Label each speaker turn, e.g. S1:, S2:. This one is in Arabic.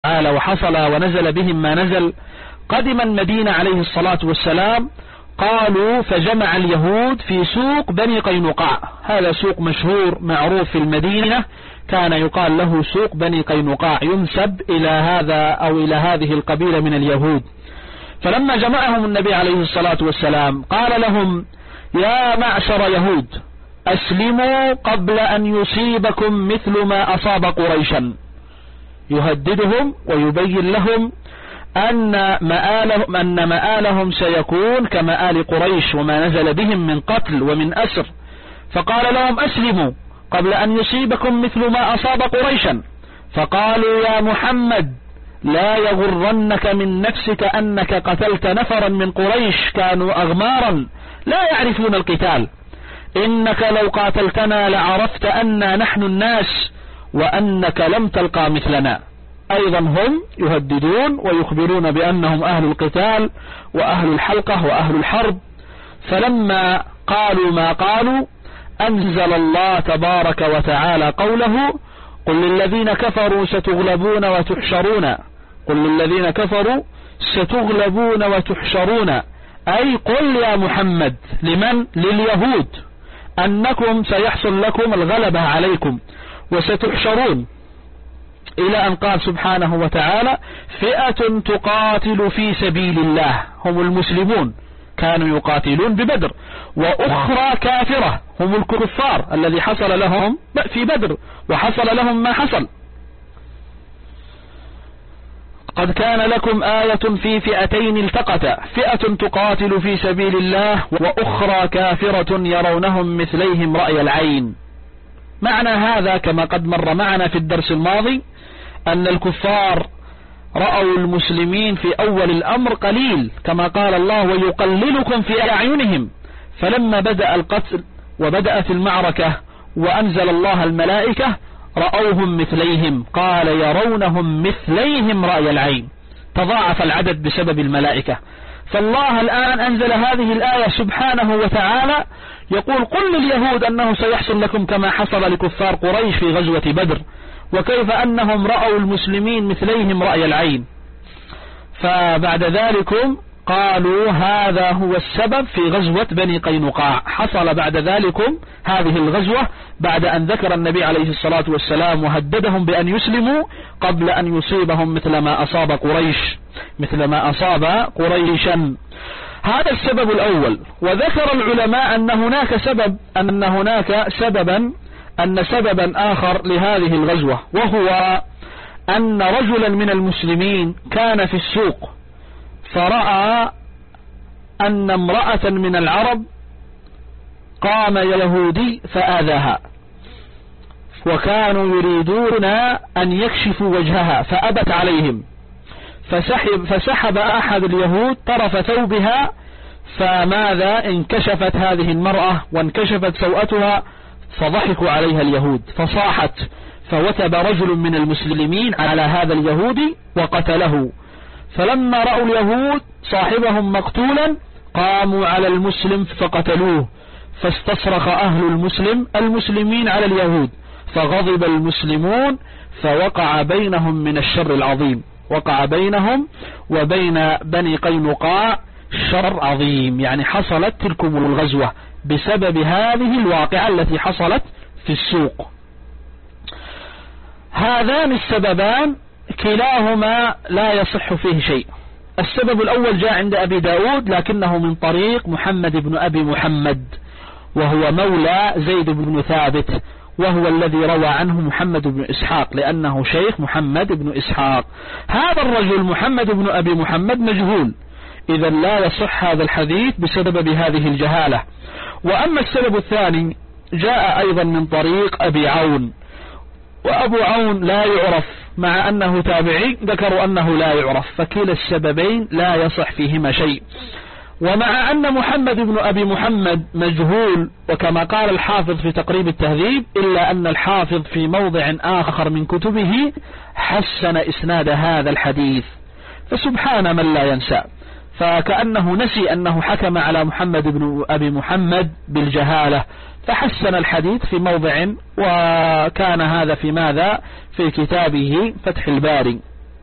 S1: تعالى وحصل ونزل بهم ما نزل، قدم المدينة عليه الصلاة والسلام، قالوا فجمع اليهود في سوق بني قينقاع. هذا سوق مشهور معروف في المدينة، كان يقال له سوق بني قينقاع، ينسب إلى هذا أو إلى هذه القبيلة من اليهود. فلما جمعهم النبي عليه الصلاة والسلام قال لهم: يا معشر يهود، أسلموا قبل أن يصيبكم مثل ما أصاب قريشا. يهددهم ويبين لهم أن مآلهم سيكون كمآل قريش وما نزل بهم من قتل ومن أسر. فقال لهم: أسلموا قبل أن يصيبكم مثل ما أصاب قريشا. فقالوا: يا محمد، لا يغرنك من نفسك أنك قتلت نفرا من قريش كانوا أغمارا لا يعرفون القتال، إنك لو قاتلتنا لعرفت أننا نحن الناس وأنك لم تلقى مثلنا. أيضا هم يهددون ويخبرون بأنهم أهل القتال وأهل الحلقة وأهل الحرب. فلما قالوا ما قالوا أنزل الله تبارك وتعالى قوله: قل للذين كفروا ستغلبون وتحشرون. قل للذين كفروا ستغلبون وتحشرون، أي قل يا محمد لمن؟ لليهود، أنكم سيحصل لكم الغلبة عليكم وستحشرون، إلى أن قال سبحانه وتعالى: فئة تقاتل في سبيل الله، هم المسلمون كانوا يقاتلون ببدر، وأخرى كافرة هم الكفار الذي حصل لهم في بدر وحصل لهم ما حصل. قد كان لكم آية في فئتين التقتا، فئة تقاتل في سبيل الله وأخرى كافرة يرونهم مثليهم رأي العين. معنى هذا كما قد مر معنا في الدرس الماضي أن الكفار رأوا المسلمين في أول الأمر قليل، كما قال الله: ويقللكم في أعينهم. فلما بدأ القتل وبدأت المعركة وأنزل الله الملائكة رأوهم مثليهم، قال: يرونهم مثليهم رأي العين، تضاعف العدد بسبب الملائكة. فالله الآن أنزل هذه الآية سبحانه وتعالى يقول: قل لليهود أنه سيحصل لكم كما حصل لكفار قريش في غزوة بدر، وكيف أنهم رأوا المسلمين مثليهم رأي العين. فبعد ذلك قالوا هذا هو السبب في غزوة بني قينقاع. حصل بعد ذلك هذه الغزوة بعد أن ذكر النبي عليه الصلاة والسلام وهددهم بأن يسلموا قبل أن يصيبهم مثل ما أصاب قريشا. هذا السبب الأول. وذكر العلماء أن سببا آخر لهذه الغزوة، وهو أن رجلا من المسلمين كان في السوق فرأى أن امرأة من العرب قام يهودي فآذاها، وكانوا يريدون أن يكشفوا وجهها فأبت عليهم، فسحب أحد اليهود طرف ثوبها، فماذا؟ انكشفت هذه المرأة وانكشفت سوءتها، فضحكوا عليها اليهود فصاحت، فوثب رجل من المسلمين على هذا اليهودي وقتله. فلما رأوا اليهود صاحبهم مقتولا قاموا على المسلم فقتلوه، فاستصرخ أهل المسلمين على اليهود، فغضب المسلمون، فوقع بينهم من الشر العظيم، وقع بينهم وبين بني قينقاع شر عظيم. يعني حصلت تلكم الغزوة بسبب هذه الواقعة التي حصلت في السوق. هذان السببان كلاهما لا يصح فيه شيء. السبب الأول جاء عند أبي داود لكنه من طريق محمد بن أبي محمد، وهو مولى زيد بن ثابت، وهو الذي روى عنه محمد بن إسحاق لأنه شيخ محمد بن إسحاق. هذا الرجل محمد بن أبي محمد مجهول، إذا لا يصح هذا الحديث بسبب هذه الجهالة. وأما السبب الثاني جاء أيضا من طريق أبي عون، وأبو عون لا يعرف مع أنه تابعي، ذكروا أنه لا يعرف، فكلا السببين لا يصح فيهما شيء. ومع أن محمد بن أبي محمد مجهول، وكما قال الحافظ في تقريب التهذيب، إلا أن الحافظ في موضع آخر من كتبه حسن إسناد هذا الحديث، فسبحان من لا ينسى، فكأنه نسي أنه حكم على محمد بن أبي محمد بالجهالة، فحسن الحديث في موضع، وكان هذا في ماذا؟ في كتابه فتح الباري.